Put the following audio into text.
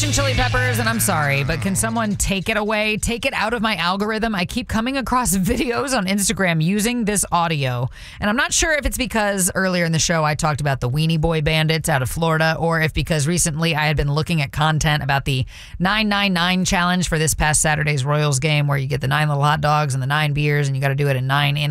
Red Chili Peppers, and I'm sorry, but can someone take it away? Take it out of my algorithm? I keep coming across videos on Instagram using this audio, and I'm not sure if it's because earlier in the show I talked about the Weenie Boy Bandits out of Florida, or if because recently I had been looking at content about the 999 challenge for this past Saturday's Royals game, where you get the 9 little hot dogs and the 9 beers, and you got to do it in 9